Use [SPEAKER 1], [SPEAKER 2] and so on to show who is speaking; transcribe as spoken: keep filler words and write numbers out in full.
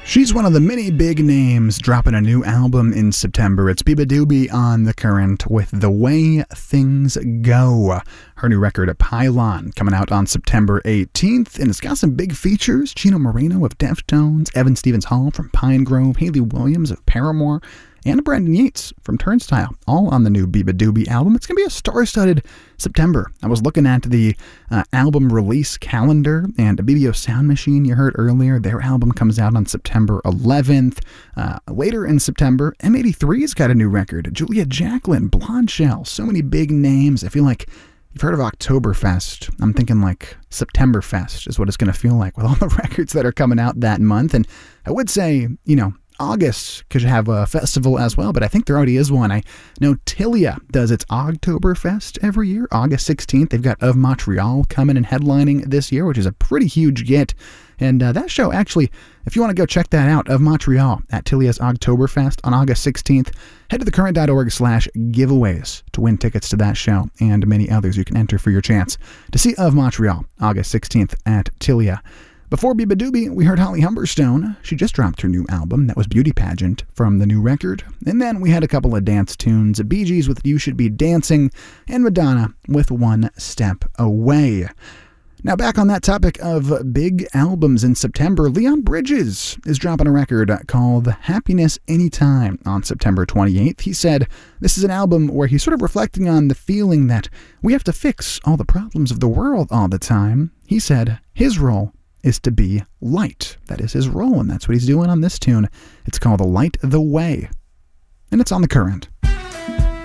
[SPEAKER 1] She's one of the many big names dropping a new album in September. It's beabadoobee on The Current with The Way Things Go. Her new record, Pylon, coming out on September eighteenth, and it's got some big features. Chino Moreno of Deftones, Evan Stevens Hall from Pine Grove, Hayley Williams of Paramore, and Brendan Yates from Turnstile, all on the new beabadoobee album. It's going to be a star-studded September. I was looking at the uh, album release calendar, and B B O Sound Machine, you heard earlier, their album comes out on September eleventh. Uh, later in September, M eighty-three's got a new record. Julia Jacklin, Blonde Shell, so many big names. I feel like you've heard of Oktoberfest. I'm thinking like Septemberfest is what it's going to feel like with all the records that are coming out that month. And I would say, you know, August could have a festival as well, but I think there already is one. I know Tilia does its Oktoberfest every year, August sixteenth. They've got Of Montreal coming and headlining this year, which is a pretty huge get. And uh, that show, actually, if you want to go check that out, Of Montreal at Tilia's Oktoberfest on August sixteenth, head to thecurrent.org slash giveaways to win tickets to that show and many others. You can enter for your chance to see Of Montreal August sixteenth at Tilia. Before beabadoobee, we heard Holly Humberstone. She just dropped her new album. That was Beauty Pageant from the new record. And then we had a couple of dance tunes. Bee Gees with You Should Be Dancing, and Madonna with One Step Away. Now back on that topic of big albums in September, Leon Bridges is dropping a record called Happiness Anytime on September twenty-eighth. He said this is an album where he's sort of reflecting on the feeling that we have to fix all the problems of the world all the time. He said his role is to be light. That is his role, and that's what he's doing on this tune. It's called Light the Way, and it's on The Current.